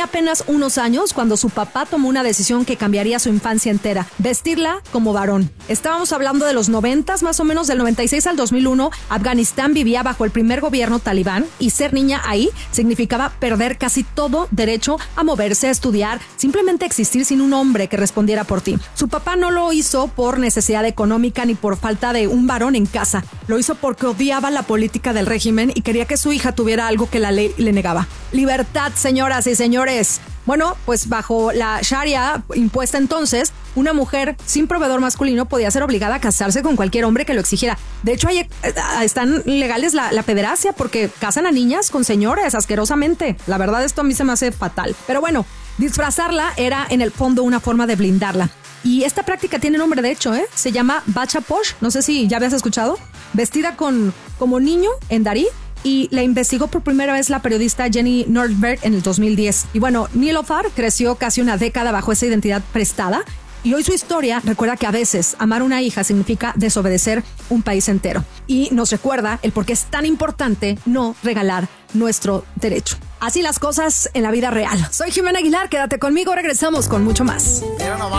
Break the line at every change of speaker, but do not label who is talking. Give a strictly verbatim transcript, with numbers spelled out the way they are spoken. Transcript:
apenas unos años cuando su papá tomó una decisión que cambiaría su infancia entera: vestirla como varón. Estábamos hablando de los noventas, más o menos del noventa y seis al dos mil uno. Afganistán vivía bajo el primer gobierno talibán y ser niña ahí significaba perder casi todo derecho a moverse, a estudiar, simplemente existir sin un hombre que respondiera por ti. Su papá no lo hizo por necesidad económica ni por falta de un varón en casa. Lo hizo porque odiaba la política del régimen y quería que su hija tuviera algo que la ley le negaba: libertad, señoras y señores. Bueno, pues bajo la Sharia impuesta entonces, una mujer sin proveedor masculino podía ser obligada a casarse con cualquier hombre que lo exigiera. De hecho, ahí están legales la, la pederastia, porque casan a niñas con señores asquerosamente. La verdad, esto a mí se me hace fatal. Pero bueno, disfrazarla era en el fondo una forma de blindarla. Y esta práctica tiene nombre, de hecho, ¿eh? Se llama Bacha Posh. No sé si ya habías escuchado. Vestida con, como niño en darí. Y la investigó por primera vez la periodista Jenny Nordberg en el dos mil diez. Y bueno, Niloufar creció casi una década bajo esa identidad prestada. Y hoy su historia recuerda que a veces amar una hija significa desobedecer un país entero. Y nos recuerda el por qué es tan importante no regalar nuestro derecho. Así las cosas en la vida real. Soy Jimena Aguilar, quédate conmigo, regresamos con mucho más.